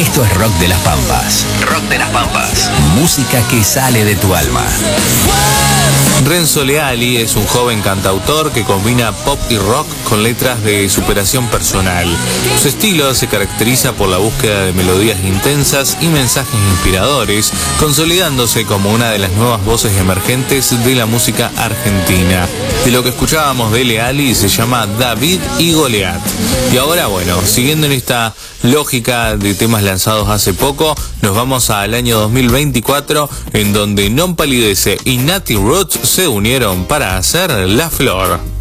Esto es Rock de las Pampas. Rock de las Pampas. Música que sale de tu alma. Renzo Leali es un joven cantautor que combina pop y rock con letras de superación personal. Su estilo se caracteriza por la búsqueda de melodías intensas y mensajes inspiradores, consolidándose como una de las nuevas voces emergentes de la música argentina. De lo que escuchábamos de Leali se llama David y Goliat. Y ahora, bueno, siguiendo en esta lógica de temas lanzados hace poco, nos vamos al año 2024, en donde Non Palidece y Nati Roots se unieron para hacer La Flor.